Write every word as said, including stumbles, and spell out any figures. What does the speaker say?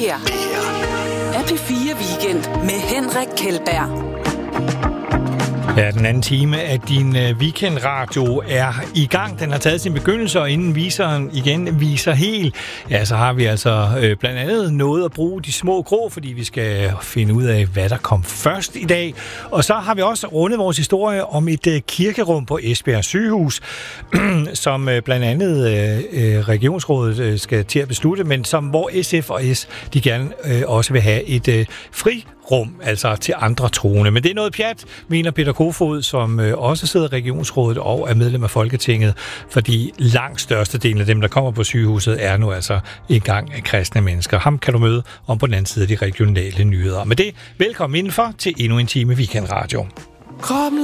her er P fire Weekend med Henrik Kjeldberg. Ja, den anden time af din weekendradio er i gang. Den har taget sin begyndelse, og inden viseren igen viser helt, ja, så har vi altså øh, blandt andet noget at bruge de små grå, fordi vi skal finde ud af, hvad der kom først i dag. Og så har vi også rundet vores historie om et øh, kirkerum på Esbjerg Sygehus, som øh, blandt andet øh, regionsrådet øh, skal til at beslutte, men som hvor S F og S, de gerne øh, også vil have et øh, fri rum, altså til andre troende. Men det er noget pjat, mener Peter Kofod, som øh, også sidder i regionsrådet og er medlem af Folketinget, fordi langt størstedelen af dem, der kommer på sygehuset, er nu altså en gang af kristne mennesker. Ham kan du møde om på den anden side af de regionale nyheder. Med det, velkommen indenfor til endnu en time Weekendradio. Kroppen